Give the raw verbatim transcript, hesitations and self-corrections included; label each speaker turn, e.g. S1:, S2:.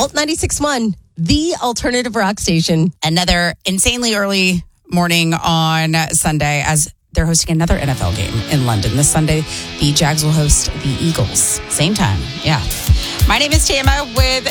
S1: Alt ninety-six point one, the alternative rock station.
S2: Another insanely early morning on Sunday as they're hosting another N F L game in London. This Sunday, the Jags will host the Eagles. Same time. Yeah. My name is Tama with